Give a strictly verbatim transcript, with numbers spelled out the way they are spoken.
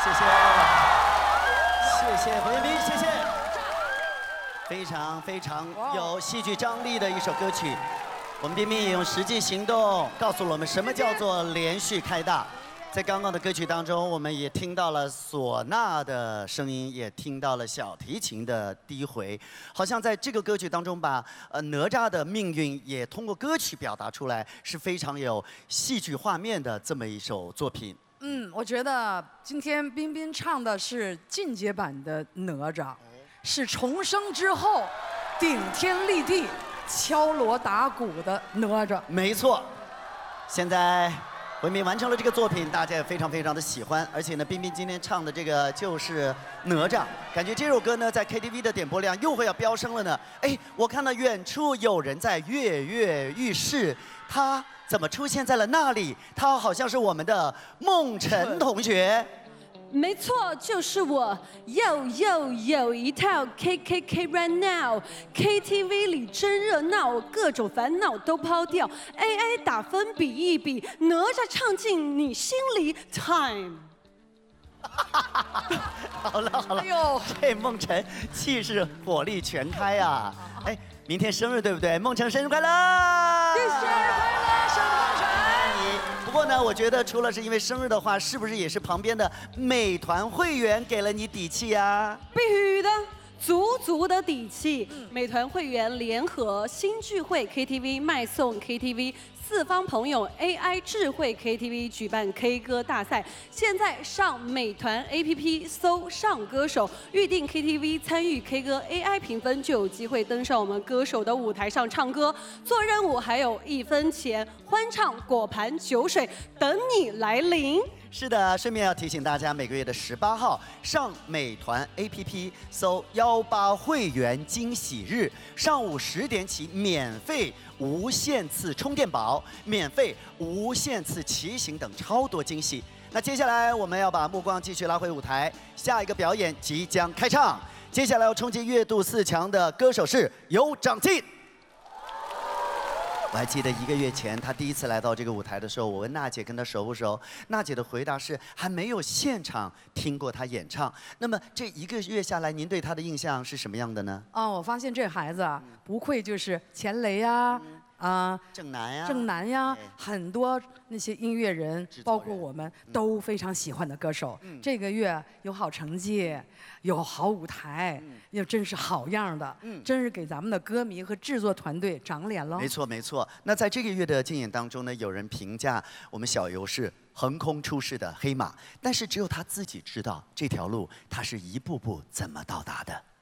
谢谢，谢谢何彦斌，谢谢。非常非常有戏剧张力的一首歌曲，我们彬彬也用实际行动告诉了我们什么叫做连续开大。在刚刚的歌曲当中，我们也听到了唢呐的声音，也听到了小提琴的低回，好像在这个歌曲当中把呃哪吒的命运也通过歌曲表达出来，是非常有戏剧画面的这么一首作品。 嗯，我觉得今天彬彬唱的是进阶版的哪吒，是重生之后顶天立地、敲锣打鼓的哪吒。 没错，现在。文明完成了这个作品，大家也非常非常的喜欢，而且呢，彬彬今天唱的这个就是哪吒，感觉这首歌呢在 K T V 的点播量又会要飙升了呢。哎，我看到远处有人在跃跃欲试，他怎么出现在了那里？他好像是我们的梦辰同学。 没错，就是我。yo yo 有一套 K K K right now，K T V 里真热闹，各种烦恼都抛掉 ，A I 打分比一比，哪吒唱进你心里 ，time。 好了好了，哎呦，这梦辰气势火力全开啊！哎，明天生日对不对？梦辰生日快乐！ 生日快乐，生梦辰！ 不过呢，我觉得除了是因为生日的话，是不是也是旁边的美团会员给了你底气呀？ 必须的。足足的底气，美团会员联合新聚会 K T V 卖送 K T V。四方朋友 A I 智慧 K T V 举办 K 歌大赛，现在上美团 A P P 搜上歌手，预定 K T V 参与 K 歌 A I 评分，就有机会登上我们歌手的舞台上唱歌。做任务还有一分钱，欢唱果盘酒水等你来临。 是的，顺便要提醒大家，每个月的十八号上美团 A P P 搜幺八会员惊喜日，上午十点起免费无限次充电宝，免费无限次骑行等超多惊喜。那接下来我们要把目光继续拉回舞台，下一个表演即将开唱。接下来要冲击月度四强的歌手是有长进。我还记得一个月前，他第一次来到这个舞台的时候，我问娜姐跟他熟不熟，娜姐的回答是还没有现场听过他演唱。那么这一个月下来，您对他的印象是什么样的呢？ 哦，我发现这孩子啊，不愧就是钱雷呀、啊，啊， 郑楠呀， 郑楠呀，很多那些音乐人，包括我们都非常喜欢的歌手。这个月有好成绩，有好舞台，也真是好样的，真是给咱们的歌迷和制作团队长脸了。 没错没错。那在这个月的竞演当中呢，有人评价我们小游是横空出世的黑马，但是只有他自己知道这条路他是一步步怎么到达的。